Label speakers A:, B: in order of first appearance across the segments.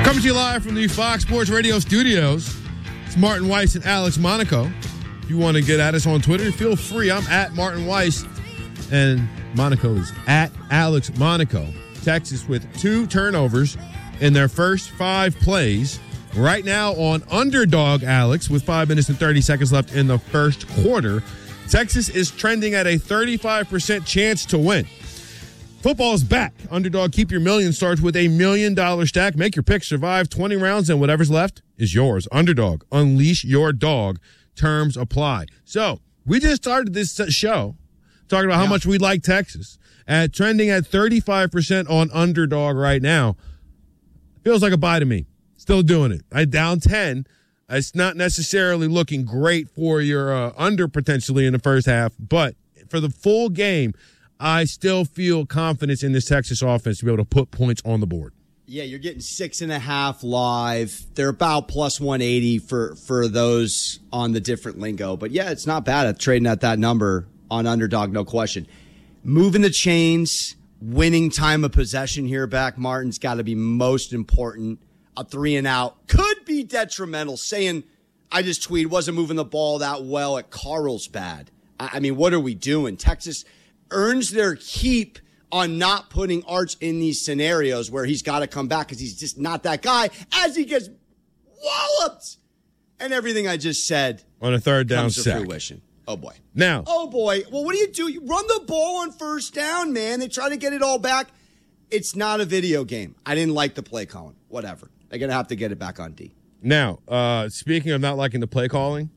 A: Coming to you live from the Fox Sports Radio studios. It's Martin Weiss and Alex Monaco. If you want to get at us on Twitter, feel free. I'm at Martin Weiss, and Monaco is at Alex Monaco. Texas with 2 turnovers in their first 5 plays. Right now on underdog, Alex, with 5 minutes and 30 seconds left in the first quarter. Texas is trending at a 35% chance to win. Football's back. Underdog Keep Your Million starts with $1 million stack. Make your pick, survive 20 rounds, and whatever's left is yours. Underdog, unleash your dog. Terms apply. So we just started this show talking about how much we like Texas. Trending at 35% on underdog right now. Feels like a buy to me. Still doing it. Down 10. It's not necessarily looking great for your under potentially in the first half, but for the full game, I still feel confidence in this Texas offense to be able to put points on the board.
B: Yeah, you're getting 6.5 live. They're about plus 180 for those on the different lingo. But yeah, it's not bad at trading at that number on underdog, no question. Moving the chains, winning time of possession here back, Martin's got to be most important. A 3 and out could be detrimental. Saying, I just tweeted, wasn't moving the ball that well at Carlsbad. I mean, what are we doing? Texas earns their keep on not putting Arch in these scenarios where he's got to come back because he's just not that guy as he gets walloped. And everything I just said
A: on a third down
B: comes to
A: sack.
B: fruition. Oh, boy.
A: Now.
B: Oh, boy. Well, what do you do? You run the ball on first down, man. They try to get it all back. It's not a video game. I didn't like the play calling. Whatever. They're going to have to get it back on D.
A: Now, speaking of not liking the play calling,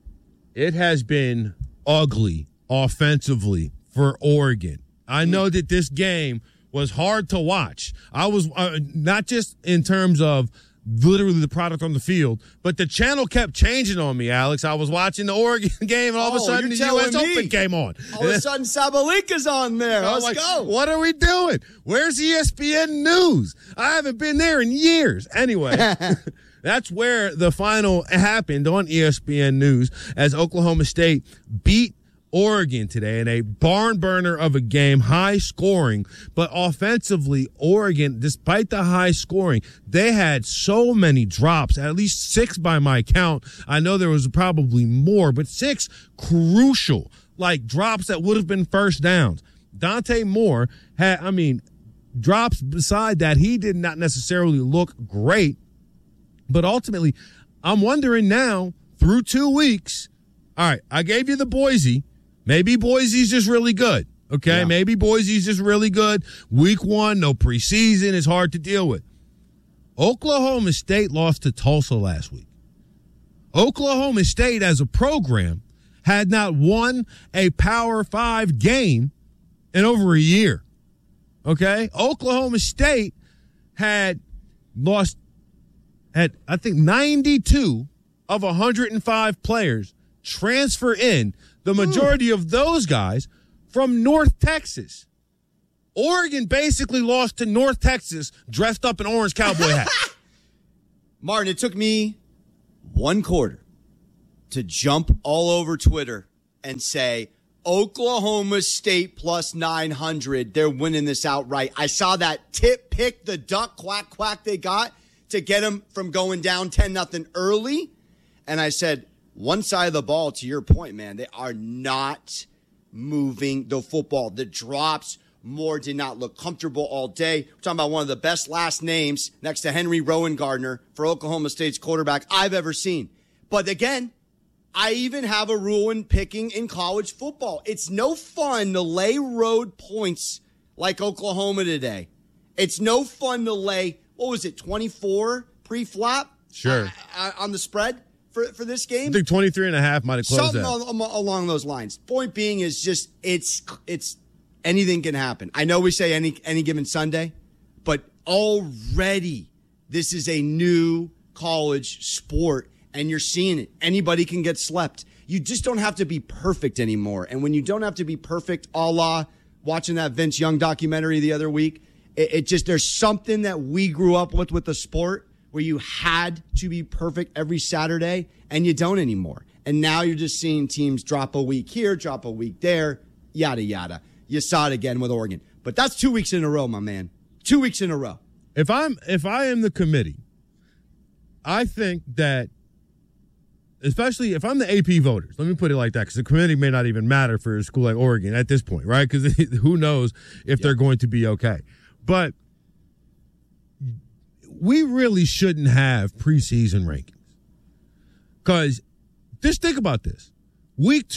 A: it has been ugly offensively for Oregon. I know that this game was hard to watch. I was not just in terms of literally the product on the field, but the channel kept changing on me, Alex. I was watching the Oregon game, and all of a sudden the U.S. Open came on.
B: All of a sudden Sabalenka's on there. Let's go.
A: What are we doing? Where's ESPN News? I haven't been there in years. Anyway, that's where the final happened on ESPN News as Oklahoma State beat Oregon today in a barn burner of a game, high scoring, but offensively, Oregon, despite the high scoring, they had so many drops, at least 6 by my count. I know there was probably more, but 6 crucial, like drops that would have been first downs. Dante Moore had, drops beside that. He did not necessarily look great, but ultimately, I'm wondering now, through 2 weeks, all right, I gave you the Boise. Maybe Boise's just really good, okay? Yeah. Maybe Boise's just really good. Week 1, no preseason, is hard to deal with. Oklahoma State lost to Tulsa last week. Oklahoma State, as a program, had not won a Power 5 game in over a year, okay? Oklahoma State had, I think, 92 of 105 players transfer in. The majority of those guys from North Texas. Oregon basically lost to North Texas dressed up in orange cowboy hats.
B: Martin, it took me 1 quarter to jump all over Twitter and say, Oklahoma State plus 900. They're winning this outright. I saw that tip pick, the duck quack quack they got to get them from going down 10-0 early. And I said, one side of the ball, to your point, man, they are not moving the football. The drops, Moore did not look comfortable all day. We're talking about one of the best last names next to Henry Rowan Gardner for Oklahoma State's quarterback I've ever seen. But again, I even have a rule in picking in college football. It's no fun to lay road points like Oklahoma today. It's no fun to lay, 24 pre-flop?
A: Sure.
B: On the spread? For this game?
A: I think 23.5 might have closed
B: something
A: that.
B: Along those lines. Point being is just it's anything can happen. I know we say any given Sunday, but already this is a new college sport, and you're seeing it. Anybody can get slept. You just don't have to be perfect anymore. And when you don't have to be perfect, a la watching that Vince Young documentary the other week, it just there's something that we grew up with the sport where you had to be perfect every Saturday, and you don't anymore. And now you're just seeing teams drop a week here, drop a week there, yada, yada. You saw it again with Oregon. But that's 2 weeks in a row, my man. 2 weeks in a row.
A: If I am the committee, I think that, especially if I'm the AP voters, let me put it like that, because the committee may not even matter for a school like Oregon at this point, right? Because who knows if they're going to be okay. But we really shouldn't have preseason rankings. Because just think about this. Week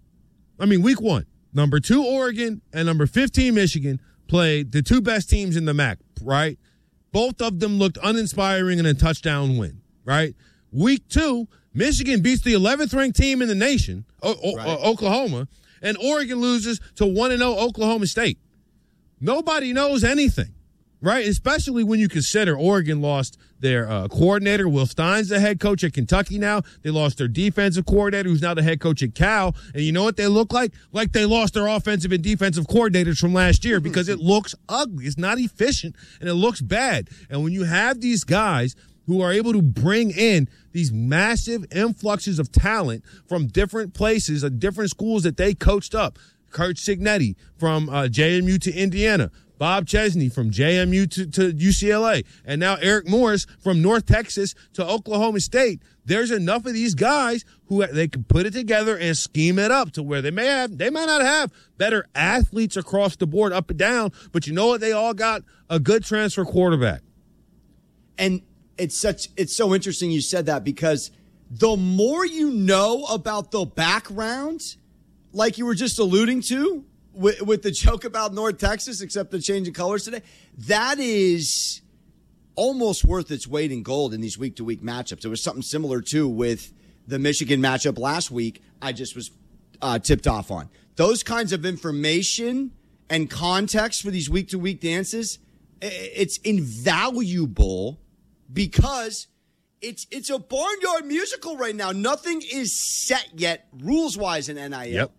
A: 1, number 2 Oregon and number 15 Michigan played the 2 best teams in the MAC, right? Both of them looked uninspiring in a touchdown win, right? Week 2, Michigan beats the 11th ranked team in the nation, Oklahoma, and Oregon loses to 1-0 Oklahoma State. Nobody knows anything, right? Especially when you consider Oregon lost their coordinator. Will Stein's the head coach at Kentucky now. They lost their defensive coordinator, who's now the head coach at Cal. And you know what they look like? Like they lost their offensive and defensive coordinators from last year, because it looks ugly. It's not efficient, and it looks bad. And when you have these guys who are able to bring in these massive influxes of talent from different places, different schools that they coached up, Kurt Cignetti from JMU to Indiana, Bob Chesney from JMU to UCLA, and now Eric Morris from North Texas to Oklahoma State. There's enough of these guys who they can put it together and scheme it up to where they might not have better athletes across the board up and down, but you know what? They all got a good transfer quarterback.
B: And it's so interesting you said that, because the more you know about the background, like you were just alluding to, with the joke about North Texas, except the change in colors today, that is almost worth its weight in gold in these week-to-week matchups. It was something similar, too, with the Michigan matchup last week I just was tipped off on. Those kinds of information and context for these week-to-week dances, it's invaluable, because it's a barnyard musical right now. Nothing is set yet, rules-wise, in NIL.
A: Yep.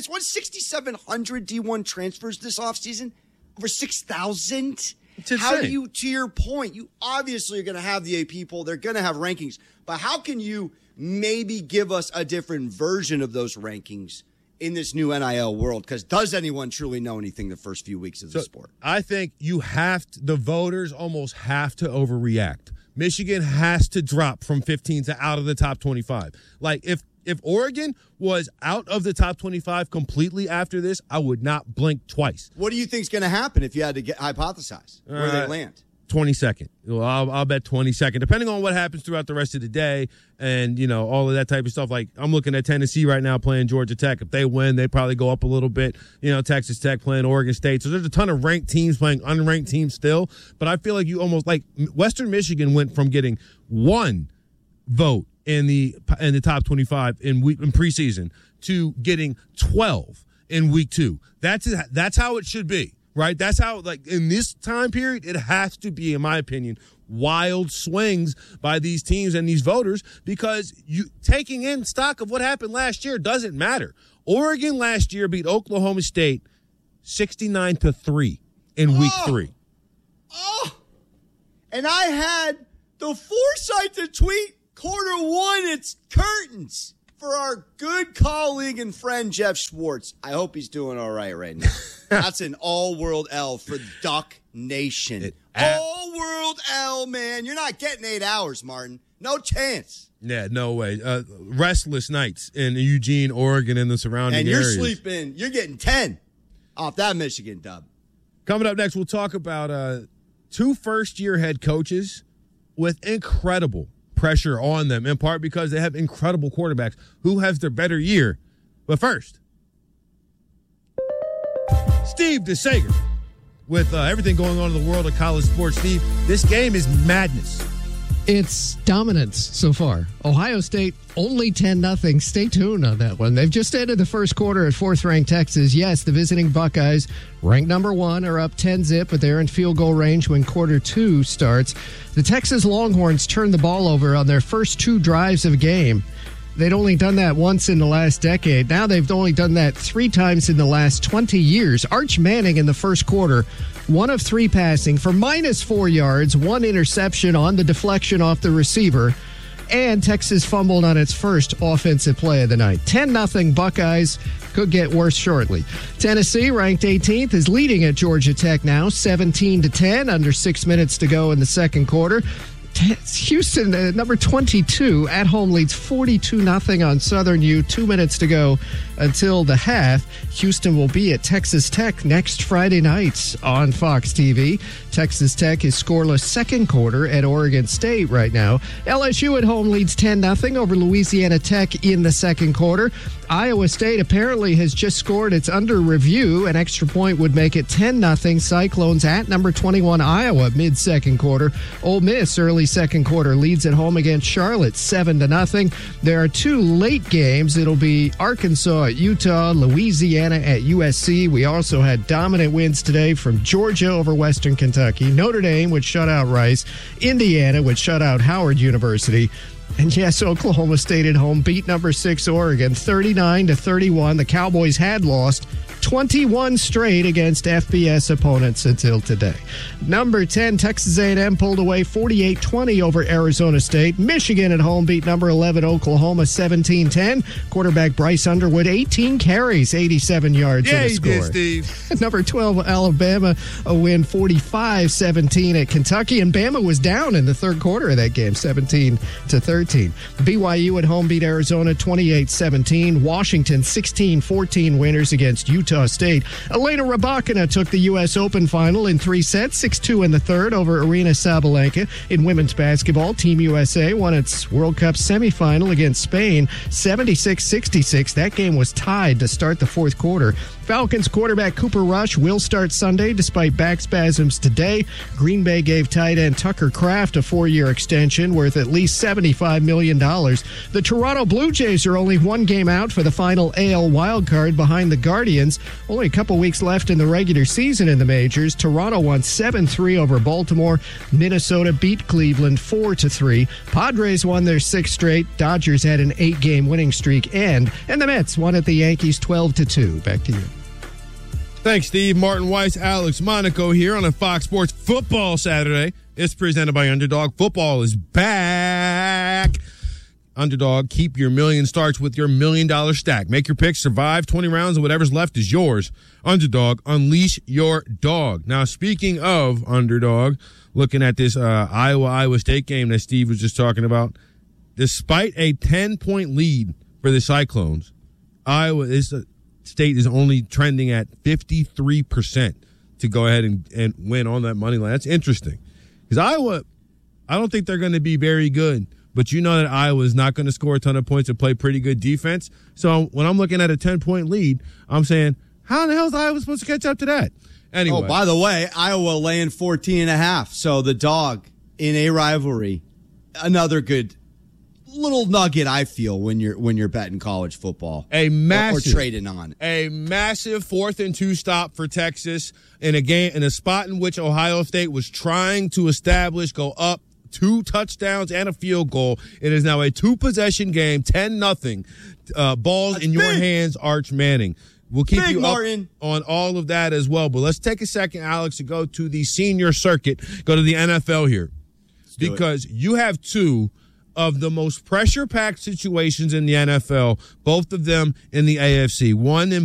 B: 6,700 D1 transfers this offseason? Over 6,000? How do you, to your point, you obviously are going to have the AP poll. They're going to have rankings. But how can you maybe give us a different version of those rankings in this new NIL world? Because does anyone truly know anything the first few weeks of the sport?
A: I think the voters almost have to overreact. Michigan has to drop from 15 to out of the top 25. Like, if Oregon was out of the top 25 completely after this, I would not blink twice.
B: What do you think is going to happen if you had to hypothesize where they land?
A: 22nd. Well, I'll bet 22nd, depending on what happens throughout the rest of the day and, all of that type of stuff. Like, I'm looking at Tennessee right now playing Georgia Tech. If they win, they probably go up a little bit. Texas Tech playing Oregon State. So there's a ton of ranked teams playing unranked teams still. But I feel like you almost, like, Western Michigan went from getting 1 vote in the top 25 in preseason to getting 12 in week 2. That's how it should be. Right? That's how, like, in this time period, it has to be, in my opinion, wild swings by these teams and these voters, because you taking in stock of what happened last year doesn't matter. Oregon last year beat Oklahoma State 69-3 in week 3.
B: And I had the foresight to tweet quarter 1, it's curtains for our good colleague and friend Jeff Schwartz. I hope he's doing all right now. That's an all-world L for Duck Nation. All-world L, man. You're not getting 8 hours, Martin. No chance.
A: Yeah, no way. Restless nights in Eugene, Oregon, and the surrounding areas.
B: And you're sleeping. You're getting 10 off that Michigan dub.
A: Coming up next, we'll talk about 2 first-year head coaches with incredible pressure on them, in part because they have incredible quarterbacks. Who has their better year? But first, Steve DeSager with everything going on in the world of college sports. Steve, this game is madness.
C: It's dominance so far. Ohio State only 10-0. Stay tuned on that one. They've just ended the first quarter at 4th-ranked Texas. Yes, the visiting Buckeyes, ranked number 1, are up 10-0, but they're in field goal range when quarter 2 starts. The Texas Longhorns turned the ball over on their first 2 drives of a game. They'd only done that once in the last decade. Now they've only done that 3 times in the last 20 years. Arch Manning in the first quarter, 1 of 3 passing for -4 yards, 1 interception on the deflection off the receiver, and Texas fumbled on its first offensive play of the night. 10-0 Buckeyes. Could get worse shortly. Tennessee, ranked 18th, is leading at Georgia Tech now, 17-10, under 6 minutes to go in the second quarter. Houston, number 22, at home leads 42-0 on Southern U. 2 minutes to go until the half. Houston will be at Texas Tech next Friday night on Fox TV. Texas Tech is scoreless second quarter at Oregon State right now. LSU at home leads 10-0 over Louisiana Tech in the second quarter. Iowa State apparently has just scored. It's under review. An extra point would make it 10-0. Cyclones at number 21 Iowa mid-second quarter. Ole Miss early second quarter leads at home against Charlotte 7-0. There are 2 late games. It'll be Arkansas at Utah, Louisiana at USC. We also had dominant wins today from Georgia over Western Kentucky. Notre Dame would shut out Rice. Indiana would shut out Howard University. And yes, Oklahoma State at home beat number 6 Oregon 39-31. The Cowboys had lost 21 straight against FBS opponents until today. Number 10, Texas A&M pulled away 48-20 over Arizona State. Michigan at home beat number 11 Oklahoma 17-10. Quarterback Bryce Underwood, 18 carries, 87 yards in a score.
A: Yeah, he did, Steve.
C: Number 12, Alabama, a win 45-17 at Kentucky. And Bama was down in the third quarter of that game, 17-13. BYU at home beat Arizona 28-17. Washington 16-14 winners against Utah State. Elena Rybakina took the U.S. Open final in 3 sets, 6-2 in the third over Arina Sabalenka. In women's basketball, Team USA won its World Cup semifinal against Spain 76-66. That game was tied to start the fourth quarter. Falcons quarterback Cooper Rush will start Sunday despite back spasms today. Green Bay gave tight end Tucker Kraft a 4-year extension worth at least $75 million. The Toronto Blue Jays are only 1 game out for the final AL wildcard behind the Guardians. Only a couple weeks left in the regular season in the majors. Toronto won 7-3 over Baltimore. Minnesota beat Cleveland 4-3. Padres won their 6th straight. Dodgers had an 8-game winning streak end. And the Mets won at the Yankees 12-2. Back to you.
A: Thanks, Steve. Martin Weiss, Alex Monaco here on a Fox Sports Football Saturday. It's presented by Underdog. Football is back. Underdog, keep your million starts with your $1 million stack. Make your picks, survive 20 rounds, and whatever's left is yours. Underdog, unleash your dog. Now, speaking of Underdog, looking at this Iowa State game that Steve was just talking about, despite a 10-point lead for the Cyclones, Iowa State is only trending at 53% to go ahead and win on that money line. That's interesting. Because Iowa, I don't think they're going to be very good. But you know that Iowa is not going to score a ton of points and play pretty good defense. So when I'm looking at a 10-point lead, I'm saying, how in the hell is Iowa supposed to catch up to that? Anyway.
B: Oh, by the way, Iowa laying 14.5. So the dog in a rivalry, another good little nugget, I feel, when you're betting college football. Or trading on.
A: A massive 4th and 2 stop for Texas in a spot in which Ohio State was trying to establish, go up 2 touchdowns and a field goal. It is now a 2-possession game, 10-0. Balls in your hands, Arch Manning. We'll keep you up on all of that as well. But let's take a second, Alex, to go to the senior circuit, go to the NFL here. Because you have 2 of the most pressure-packed situations in the NFL, both of them in the AFC. One in